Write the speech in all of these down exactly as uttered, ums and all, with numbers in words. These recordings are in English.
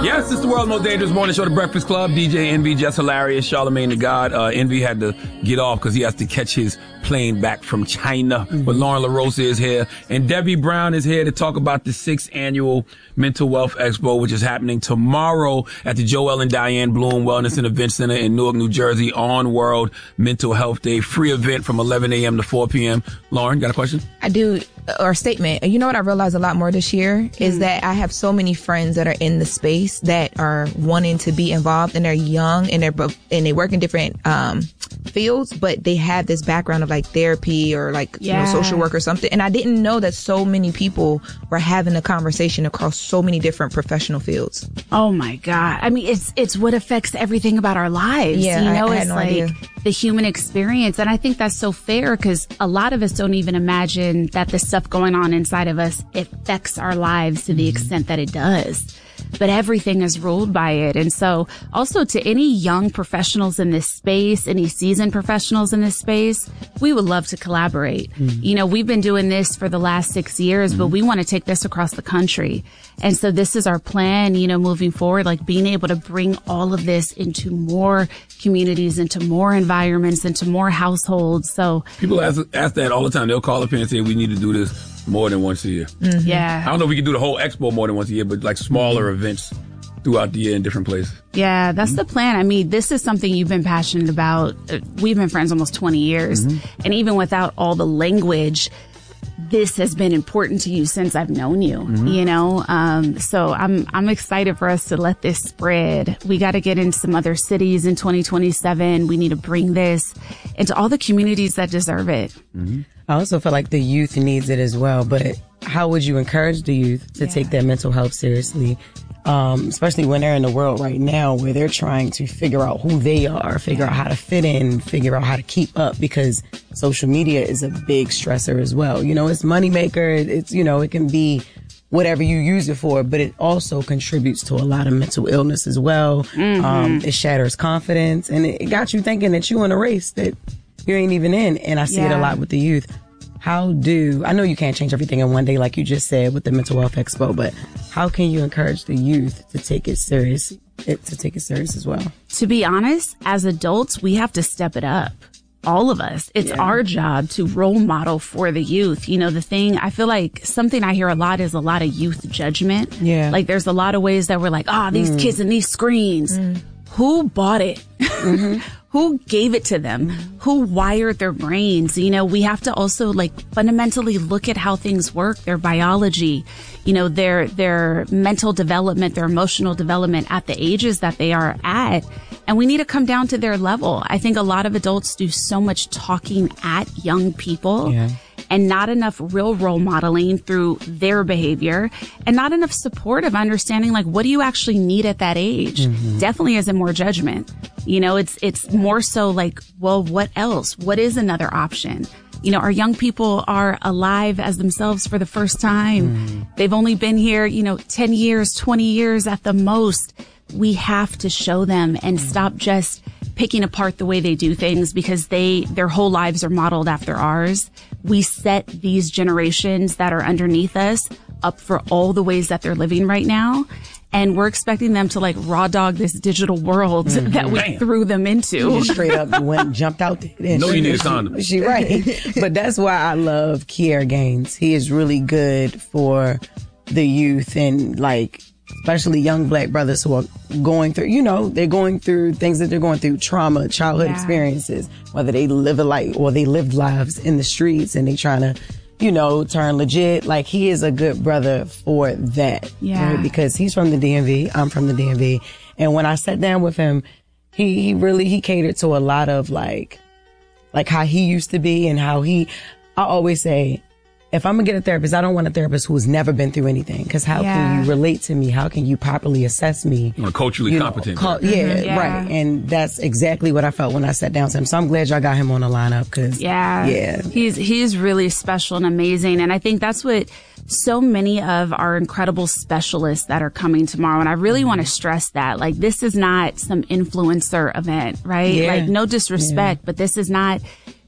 Yes, it's the world's most dangerous morning show, The Breakfast Club. D J Envy, just hilarious. Charlamagne the God. Uh, Envy had to get off because he has to catch his plane back from China. Mm-hmm. But Lauren LaRosa is here. And Debbie Brown is here to talk about the sixth annual Mental Wealth Expo, which is happening tomorrow at the Joel and Diane Bloom Wellness and Event Center in Newark, New Jersey on World Mental Health Day. Free event from eleven a.m. to four p.m. Lauren, got a question? I do, or a statement. You know what I realized a lot more this year mm. is that I have so many friends that are in the space that are wanting to be involved, and they're young and they're and they work in different um fields, but they have this background of like therapy or like yeah. you know, social work or something. And I didn't know that so many people were having a conversation across so many different professional fields. Oh my God. I mean, it's it's what affects everything about our lives. Yeah, you know, I, I it's no like idea. The human experience. And I think that's so fair because a lot of us don't even imagine that the stuff going on inside of us affects our lives to the extent that it does. But everything is ruled by it. And so also to any young professionals in this space, any seasoned professionals in this space, we would love to collaborate. Mm-hmm. You know, we've been doing this for the last six years, mm-hmm. but we want to take this across the country. And so this is our plan, you know, moving forward, like being able to bring all of this into more communities, into more environments, into more households. So people ask, ask that all the time. They'll call up here and say, we need to do this more than once a year. Mm-hmm. Yeah. I don't know if we can do the whole expo more than once a year, but like smaller mm-hmm. events throughout the year in different places. Yeah, that's mm-hmm. the plan. I mean, this is something you've been passionate about. We've been friends almost twenty years. Mm-hmm. And even without all the language, this has been important to you since I've known you, mm-hmm. you know? Um, so I'm, I'm excited for us to let this spread. We got to get into some other cities in twenty twenty-seven. We need to bring this into all the communities that deserve it. Mm-hmm. I also feel like the youth needs it as well, but how would you encourage the youth to yeah. take their mental health seriously? Um, especially when they're in the world right now where they're trying to figure out who they are, figure out how to fit in, figure out how to keep up, because social media is a big stressor as well. You know, it's moneymaker. It's, you know, it can be whatever you use it for, but it also contributes to a lot of mental illness as well. Mm-hmm. Um, it shatters confidence, and it got you thinking that you're in a race that you ain't even in. And I see yeah. it a lot with the youth. How do, I know you can't change everything in one day, like you just said with the Mental Health Expo, but how can you encourage the youth to take it serious, it, to take it serious as well? To be honest, as adults, we have to step it up. All of us. It's yeah. our job to role model for the youth. You know, the thing, I feel like something I hear a lot is a lot of youth judgment. Yeah. Like there's a lot of ways that we're like, ah, oh, these mm. kids and these screens. Mm. Who bought it? Mm-hmm. Who gave it to them? Mm-hmm. Who wired their brains? You know, we have to also like fundamentally look at how things work, their biology, you know, their, their mental development, their emotional development at the ages that they are at. And we need to come down to their level. I think a lot of adults do so much talking at young people. Yeah. And not enough real role modeling through their behavior, and not enough support of understanding, like, what do you actually need at that age? Mm-hmm. Definitely isn't more judgment. You know, it's, it's more so like, well, what else? What is another option? You know, our young people are alive as themselves for the first time. Mm-hmm. They've only been here, you know, ten years, twenty years at the most. We have to show them and mm-hmm. stop just picking apart the way they do things because they, their whole lives are modeled after ours. We set these generations that are underneath us up for all the ways that they're living right now. And we're expecting them to like raw dog this digital world mm-hmm. that we Damn. threw them into. She straight up went, jumped out there. No, you need a condom. She right. But that's why I love Kier Gaines. He is really good for the youth and like, especially young black brothers who are going through, you know, they're going through things that they're going through, trauma, childhood yeah. experiences, whether they live a life or they lived lives in the streets and they trying to, you know, turn legit. Like, he is a good brother for that. Yeah. Right? Because he's from the D M V. I'm from the D M V. And when I sat down with him, he, he really, he catered to a lot of like, like how he used to be and how he, I always say, if I'm gonna get a therapist, I don't want a therapist who's never been through anything. Because how yeah. can you relate to me? How can you properly assess me? You know, culturally you know, competent. Co- yeah, yeah, right. And that's exactly what I felt when I sat down to him. So I'm glad y'all got him on the lineup. Because yeah, yeah, he's he's really special and amazing. And I think that's what so many of our incredible specialists that are coming tomorrow. And I really mm-hmm. want to stress that. Like, this is not some influencer event, right? Yeah. Like, no disrespect, yeah. but this is not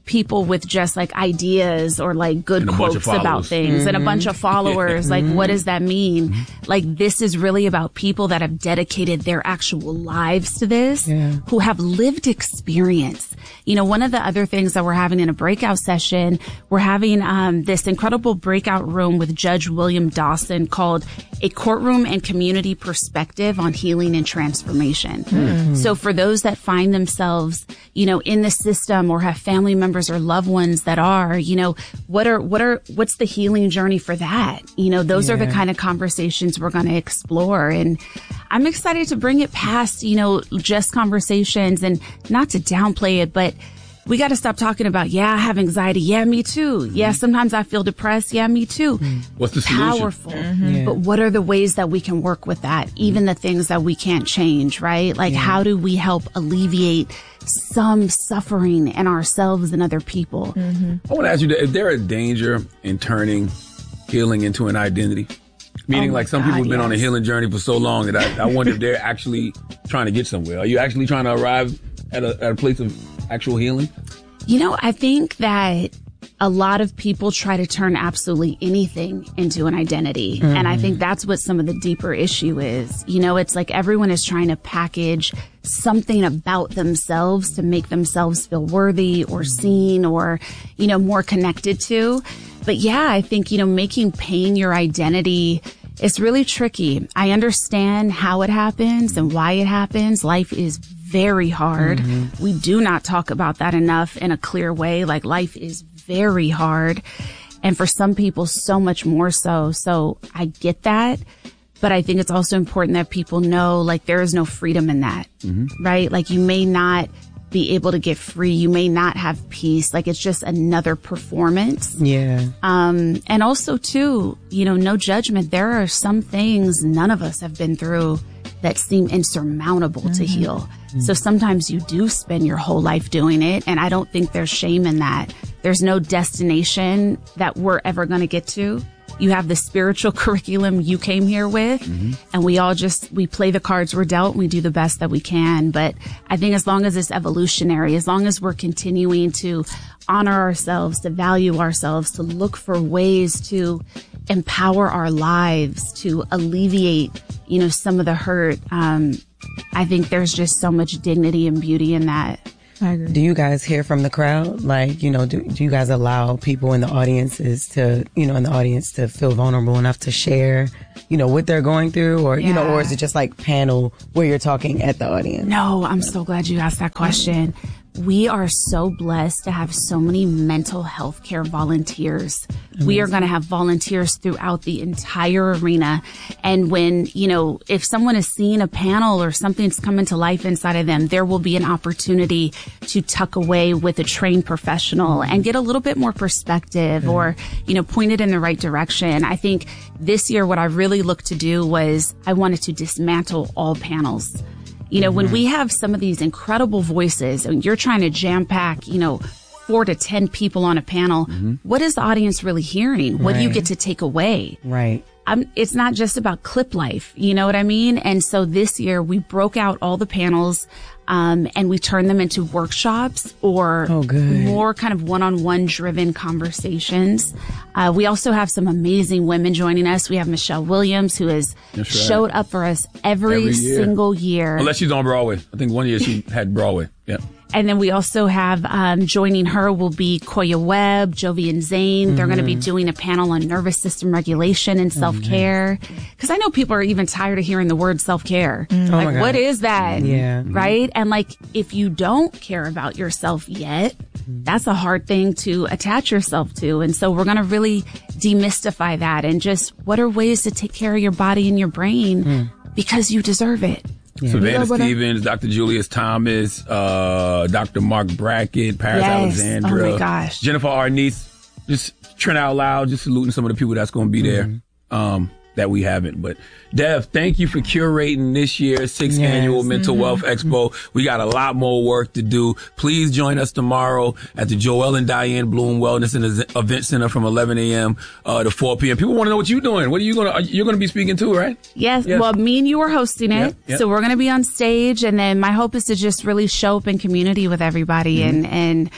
people with just like ideas or like good quotes about things mm-hmm. and a bunch of followers. Yeah. Like, Mm-hmm. what does that mean? Mm-hmm. Like, this is really about people that have dedicated their actual lives to this, yeah. who have lived experience. You know, one of the other things that we're having in a breakout session, we're having um, this incredible breakout room with Judge William Dawson called A Courtroom and Community Perspective on Healing and Transformation. Mm-hmm. So for those that find themselves, you know, in the system or have family members or loved ones that are, you know, what are, what are, what's the healing journey for that? You know, those yeah. are the kind of conversations we're going to explore. And I'm excited to bring it past, you know, just conversations, and not to downplay it, but we got to stop talking about, yeah, I have anxiety. Yeah, me too. Mm-hmm. Yeah, sometimes I feel depressed. Yeah, me too. What's the solution? Powerful. Mm-hmm. Yeah. But what are the ways that we can work with that? Even the things that we can't change, right? Like, yeah. how do we help alleviate some suffering in ourselves and other people? Mm-hmm. I want to ask you, is there a danger in turning healing into an identity? Meaning, oh like, some God, people have been yes. on a healing journey for so long that I, I wonder if they're actually trying to get somewhere. Are you actually trying to arrive at a, at a place of actual healing? You know, I think that a lot of people try to turn absolutely anything into an identity. Mm-hmm. And I think that's what some of the deeper issue is. You know, it's like everyone is trying to package something about themselves to make themselves feel worthy or seen or, you know, more connected to. But yeah, I think, you know, making pain your identity, it's really tricky. I understand how it happens and why it happens. Life is very hard. Mm-hmm. We do not talk about that enough in a clear way. Like, life is very hard. And for some people, so much more so. So I get that. But I think it's also important that people know, like, there is no freedom in that, mm-hmm. right? Like, you may not be able to get free. You may not have peace. Like, it's just another performance. Yeah. Um, and also too, you know, no judgment. There are some things none of us have been through that seem insurmountable mm-hmm. to heal. Mm-hmm. So sometimes you do spend your whole life doing it. And I don't think there's shame in that. There's no destination that we're ever going to get to. You have the spiritual curriculum you came here with, mm-hmm. and we all just, we play the cards we're dealt, and we do the best that we can. But I think as long as it's evolutionary, as long as we're continuing to honor ourselves, to value ourselves, to look for ways to empower our lives, to alleviate, you know, some of the hurt, um, I think there's just so much dignity and beauty in that. I agree. Do you guys hear from the crowd? Like, you know, do, do you guys allow people in the audiences to, you know, in the audience to feel vulnerable enough to share, you know, what they're going through? Or, yeah. you know, or is it just like panel where you're talking at the audience? No, I'm so glad you asked that question. We are so blessed to have so many mental health care volunteers. Amazing. We are going to have volunteers throughout the entire arena. And when, you know, if someone is seeing a panel or something's coming to life inside of them, there will be an opportunity to tuck away with a trained professional and get a little bit more perspective mm-hmm. or, you know, point it in the right direction. I think this year what I really looked to do was I wanted to dismantle all panels. You know, mm-hmm. when we have some of these incredible voices and you're trying to jam pack, you know, four to ten people on a panel, mm-hmm. what is the audience really hearing? What right. do you get to take away? Right. I'm, it's not just about clip life. You know what I mean? And so this year we broke out all the panels, um, and we turned them into workshops or oh, good. more kind of one-on-one driven conversations. Uh, we also have some amazing women joining us. We have Michelle Williams, who has right. showed up for us every, every year. single year. Unless she's on Broadway. I think one year she had Broadway. Yeah. And then we also have, um, joining her will be Koya Webb, Jovian Zane. Mm-hmm. They're going to be doing a panel on nervous system regulation and self-care. Because I know people are even tired of hearing the word self-care. Mm-hmm. Like, oh what is that? Yeah. Right? And like, if you don't care about yourself yet, mm-hmm. that's a hard thing to attach yourself to. And so we're going to really demystify that and just what are ways to take care of your body and your brain mm. because you deserve it. Yeah. Savannah Stevens, Doctor Julius Thomas, uh, Doctor Mark Brackett, Paris yes. Alexandra, oh my gosh. Jennifer Arnice, just Trent Out Loud, just saluting some of the people that's going to be there. Mm-hmm. Um, that we haven't. But Dev, thank you for curating this year's sixth yes. annual Mental mm-hmm. Wealth Expo. We got a lot more work to do. Please join us tomorrow at the Joel and Diane Bloom Wellness and Event Center from eleven a.m. Uh, to four p.m. People want to know what you're doing. What are you going to, you're going to be speaking to, right? Yes. yes. Well, me and you are hosting it. Yep, yep. So we're going to be on stage. And then my hope is to just really show up in community with everybody mm-hmm. and, and,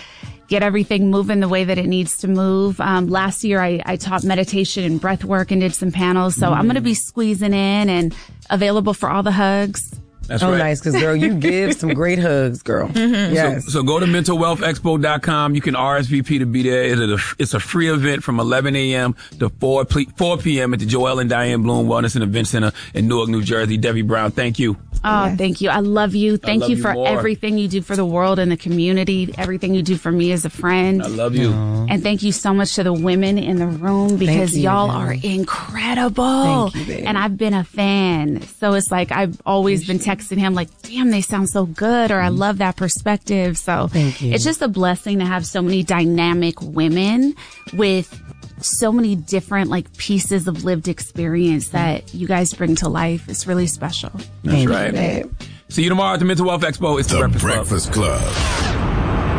get everything moving the way that it needs to move. Um, last year, I, I taught meditation and breath work and did some panels. So mm. I'm going to be squeezing in and available for all the hugs. That's oh, right. nice, because, girl, you give some great hugs, girl. Mm-hmm. Yes. So, so go to mental wealth expo dot com. You can R S V P to be there. It's a, it's a free event from eleven a.m. to four p.m. at the Joel and Diane Bloom Wellness and Event Center in Newark, New Jersey. Debbie Brown, thank you. Oh, yes. Thank you. I love you. Thank love you you for more. everything you do for the world and the community, everything you do for me as a friend. I love you. Aww. And thank you so much to the women in the room because you, y'all man. are incredible. Thank you, babe. And I've been a fan. So it's like I've always been texting him like, damn, they sound so good, or I love that perspective. So thank you. It's just a blessing to have so many dynamic women with so many different like pieces of lived experience that you guys bring to life. It's really special. That's Thank right. You, babe. See you tomorrow at the Mental Wealth Expo. It's the, the Breakfast, Breakfast Club. Club.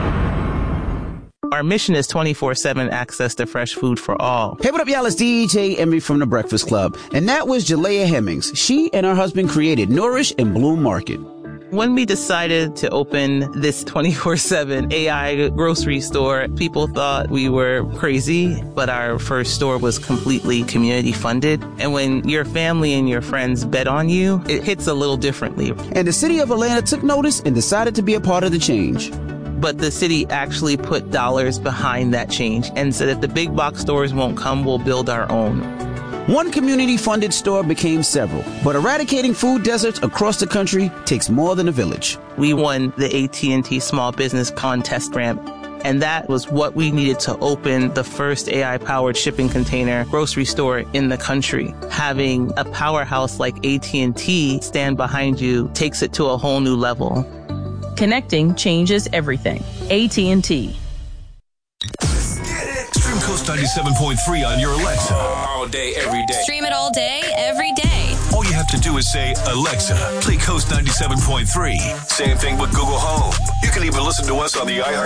Our mission is twenty-four seven access to fresh food for all. Hey, what up, y'all? It's D J Envy from The Breakfast Club. And that was Jalea Hemmings. She and her husband created Nourish and Bloom Market. When we decided to open this twenty-four seven A I grocery store, people thought we were crazy, but our first store was completely community funded. And when your family and your friends bet on you, it hits a little differently. And the city of Atlanta took notice and decided to be a part of the change. But the city actually put dollars behind that change and said if the big box stores won't come, we'll build our own. One community-funded store became several, but eradicating food deserts across the country takes more than a village. We won the A T and T Small Business Contest Grant, and that was what we needed to open the first A I-powered shipping container grocery store in the country. Having a powerhouse like A T and T stand behind you takes it to a whole new level. Connecting changes everything. A T and T. Stream Coast ninety-seven point three on your Alexa. All day, every day. Stream it all day, every day. All you have to do is say, Alexa, play Coast ninety-seven point three. Same thing with Google Home. You can even listen to us on the iHeart